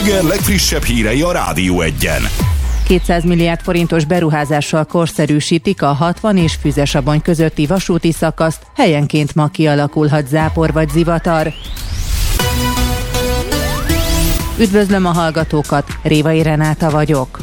Eger legfrissebb hírei a Rádió Egyen. 200 milliárd forintos beruházással korszerűsítik a 60 és Füzesabony közötti vasúti szakaszt, helyenként ma kialakulhat zápor vagy zivatar. Üdvözlöm a hallgatókat, Révai Renáta vagyok.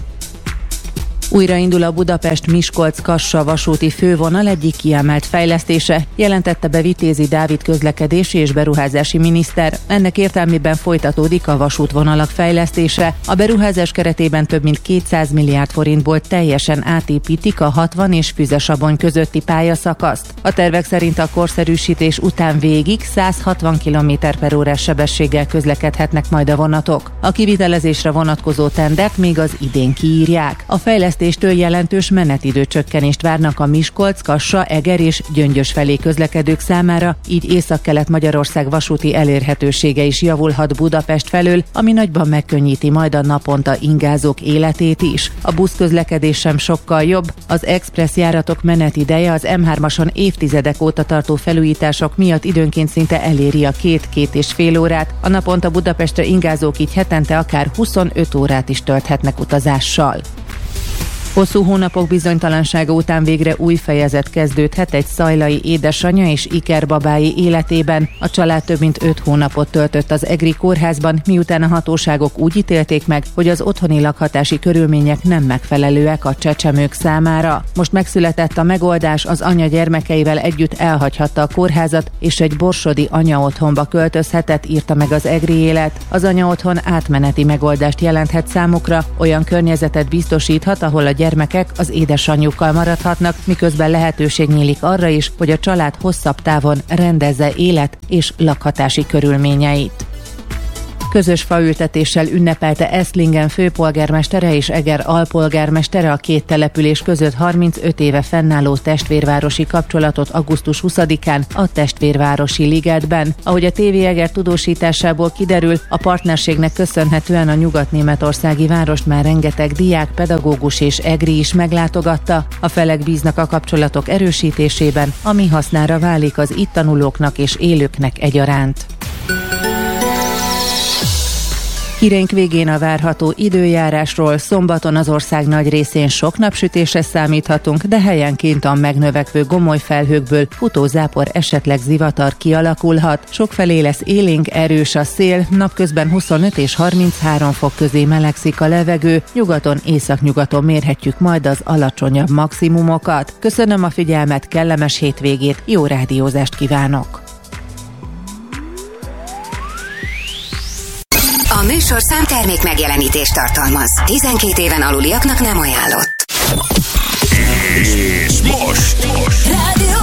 Újraindul a Budapest-Miskolc-Kassa vasúti fővonal egyik kiemelt fejlesztése, jelentette be Vitézi Dávid közlekedési és beruházási miniszter. Ennek értelmében folytatódik a vasútvonalak fejlesztése. A beruházás keretében több mint 200 milliárd forintból teljesen átépítik a 60 és Füzesabony közötti pályaszakaszt. A tervek szerint a korszerűsítés után végig 160 km/órás sebességgel közlekedhetnek majd a vonatok. A kivitelezésre vonatkozó tendert még az idén kiírják. A fejlesztéstől jelentős menetidőcsökkenést várnak a Miskolc, Kassa, Eger és Gyöngyös felé közlekedők számára, így Észak-Kelet-Magyarország vasúti elérhetősége is javulhat Budapest felől, ami nagyban megkönnyíti majd a naponta ingázók életét is. A buszközlekedés sem sokkal jobb, az expressz járatok menetideje az M3-ason évtizedek óta tartó felújítások miatt időnként szinte eléri a 2-2,5 órát, a naponta Budapestre ingázók így hetente akár 25 órát is tölthetnek utazással. Hosszú hónapok bizonytalansága után végre új fejezet kezdődhet egy szajlai édesanyja és ikerbabái életében. A család több mint 5 hónapot töltött az egri kórházban, miután a hatóságok úgy ítélték meg, hogy az otthoni lakhatási körülmények nem megfelelőek a csecsemők számára. Most megszületett a megoldás, az anya gyermekeivel együtt elhagyhatta a kórházat, és egy borsodi anyaotthonba költözhetett, írta meg az Egri Élet. Az anyaotthon átmeneti megoldást jelenthet számukra, olyan környezetet biztosíthat, ahol a gyermekek az édesanyjukkal maradhatnak, miközben lehetőség nyílik arra is, hogy a család hosszabb távon rendezze élet és lakhatási körülményeit. Közös faültetéssel ünnepelte Eszlingen főpolgármestere és Eger alpolgármestere a két település között 35 éve fennálló testvérvárosi kapcsolatot augusztus 20-án a Testvérvárosi Ligetben. Ahogy a TV Eger tudósításából kiderül, a partnerségnek köszönhetően a nyugat-németországi várost már rengeteg diák, pedagógus és egri is meglátogatta. A felek bíznak a kapcsolatok erősítésében, ami hasznára válik az itt tanulóknak és élőknek egyaránt. Híreink végén a várható időjárásról. Szombaton az ország nagy részén sok napsütésre számíthatunk, de helyenként a megnövekvő gomoly felhőkből futózápor, esetleg zivatar kialakulhat. Sokfelé lesz élénk, erős a szél, napközben 25 és 33 fok közé melegszik a levegő, nyugaton, északnyugaton mérhetjük majd az alacsonyabb maximumokat. Köszönöm a figyelmet, kellemes hétvégét, jó rádiózást kívánok! A műsorszám termék megjelenítést tartalmaz. 12 éven aluliaknak nem ajánlott. És most Rádió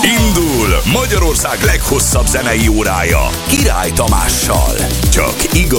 indul Magyarország leghosszabb zenei órája Király Tamással. Csak igazi